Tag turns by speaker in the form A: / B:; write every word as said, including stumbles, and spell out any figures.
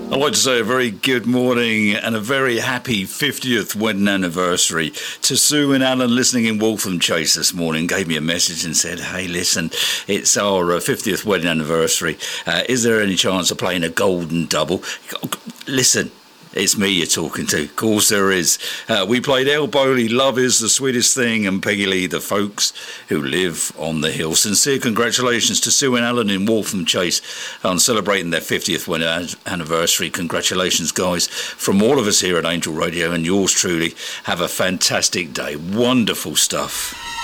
A: I'd like to say a very good morning and a very happy fiftieth wedding anniversary to Sue and Alan listening in Waltham Chase this morning. Gave me a message and said, hey, listen, it's our uh, fiftieth wedding anniversary. Uh, is there any chance of playing a golden double? Listen. It's me you're talking to. Of course there is. Uh, we played El Bowley, Love Is the Sweetest Thing, and Peggy Lee, The Folks Who Live on the Hill. Sincere congratulations to Sue and Alan in Waltham Chase on celebrating their fiftieth wedding anniversary. Congratulations, guys, from all of us here at Angel Radio and yours truly. Have a fantastic day. Wonderful stuff.